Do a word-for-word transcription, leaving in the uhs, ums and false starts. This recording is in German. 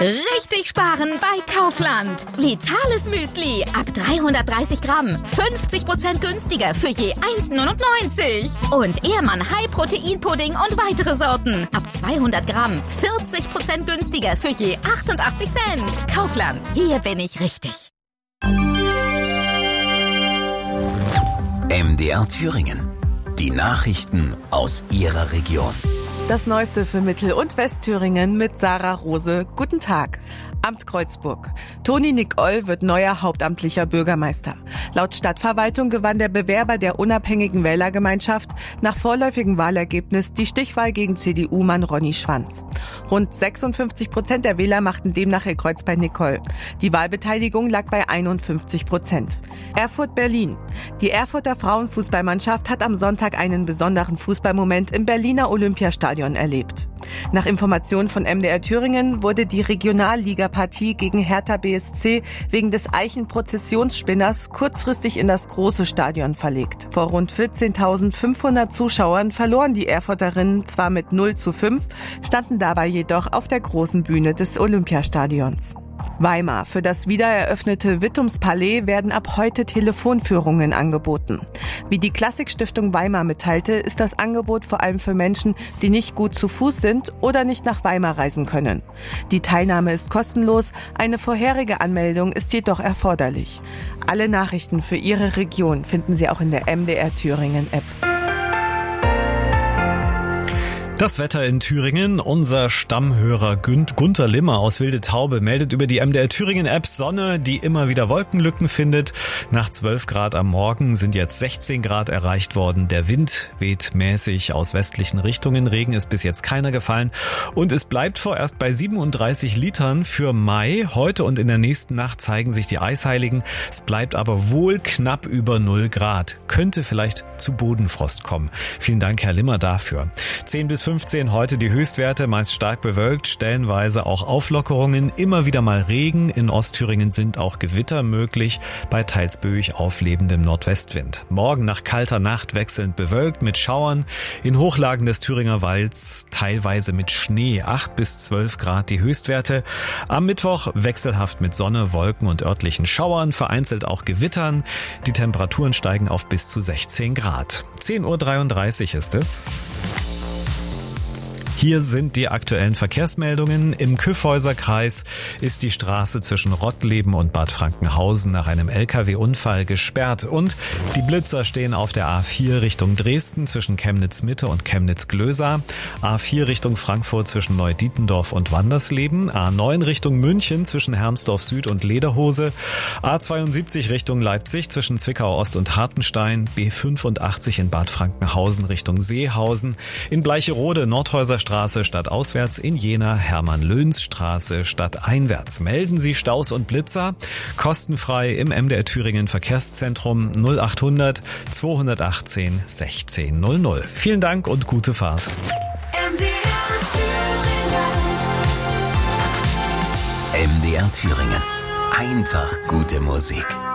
Richtig sparen bei Kaufland. Vitales Müsli ab dreihundertdreißig Gramm. fünfzig Prozent günstiger für je eins neunundneunzig. Und Ehrmann High Protein Pudding und weitere Sorten ab zweihundert Gramm. vierzig Prozent günstiger für je achtundachtzig Cent. Kaufland. Hier bin ich richtig. M D R Thüringen. Die Nachrichten aus Ihrer Region. Das Neueste für Mittel- und Westthüringen mit Sarah Rose. Guten Tag. Amt Kreuzburg. Toni Nicol wird neuer hauptamtlicher Bürgermeister. Laut Stadtverwaltung gewann der Bewerber der unabhängigen Wählergemeinschaft nach vorläufigem Wahlergebnis die Stichwahl gegen C D U-Mann Ronny Schwanz. Rund sechsundfünfzig Prozent der Wähler machten demnach ihr Kreuz bei Nicol. Die Wahlbeteiligung lag bei einundfünfzig Prozent. Erfurt-Berlin. Die Erfurter Frauenfußballmannschaft hat am Sonntag einen besonderen Fußballmoment im Berliner Olympiastadion erlebt. Nach Informationen von M D R Thüringen wurde die Regionalliga-Partie gegen Hertha B S C wegen des Eichenprozessionsspinners kurzfristig in das große Stadion verlegt. Vor rund vierzehntausendfünfhundert Zuschauern verloren die Erfurterinnen zwar mit null zu fünf, standen dabei jedoch auf der großen Bühne des Olympiastadions. Weimar. Für das wiedereröffnete Wittumspalais werden ab heute Telefonführungen angeboten. Wie die Klassikstiftung Weimar mitteilte, ist das Angebot vor allem für Menschen, die nicht gut zu Fuß sind oder nicht nach Weimar reisen können. Die Teilnahme ist kostenlos, eine vorherige Anmeldung ist jedoch erforderlich. Alle Nachrichten für Ihre Region finden Sie auch in der M D R Thüringen App. Das Wetter in Thüringen. Unser Stammhörer Gunter Limmer aus Wilde Taube meldet über die M D R Thüringen App Sonne, die immer wieder Wolkenlücken findet. Nach zwölf Grad am Morgen sind jetzt sechzehn Grad erreicht worden. Der Wind weht mäßig aus westlichen Richtungen. Regen ist bis jetzt keiner gefallen. Und es bleibt vorerst bei siebenunddreißig Litern für Mai. Heute und in der nächsten Nacht zeigen sich die Eisheiligen. Es bleibt aber wohl knapp über null Grad. Könnte vielleicht zu Bodenfrost kommen. Vielen Dank, Herr Limmer, dafür. zehn bis fünfzehn heute die Höchstwerte, meist stark bewölkt, stellenweise auch Auflockerungen, immer wieder mal Regen. In Ostthüringen sind auch Gewitter möglich, bei teils böig auflebendem Nordwestwind. Morgen nach kalter Nacht wechselnd bewölkt mit Schauern, in Hochlagen des Thüringer Walds teilweise mit Schnee, acht bis zwölf Grad die Höchstwerte. Am Mittwoch wechselhaft mit Sonne, Wolken und örtlichen Schauern, vereinzelt auch Gewittern. Die Temperaturen steigen auf bis zu sechzehn Grad. zehn Uhr dreiunddreißig ist es. Hier sind die aktuellen Verkehrsmeldungen. Im Kyffhäuser-Kreis ist die Straße zwischen Rottleben und Bad Frankenhausen nach einem L K W-Unfall gesperrt. Und die Blitzer stehen auf der A vier Richtung Dresden zwischen Chemnitz-Mitte und Chemnitz-Glösa. A vier Richtung Frankfurt zwischen Neudietendorf und Wandersleben. A neun Richtung München zwischen Hermsdorf Süd und Lederhose. A zweiundsiebzig Richtung Leipzig zwischen Zwickau Ost und Hartenstein. B fünfundachtzig in Bad Frankenhausen Richtung Seehausen. In Bleicherode Nordhäuser Straße stadtauswärts, in Jena Hermann-Löns-Straße stadteinwärts. Melden Sie Staus und Blitzer kostenfrei im M D R Thüringen Verkehrszentrum null achthundert zweihundertachtzehn sechzehn null null. Vielen Dank und gute Fahrt. M D R Thüringen. M D R Thüringen. Einfach gute Musik.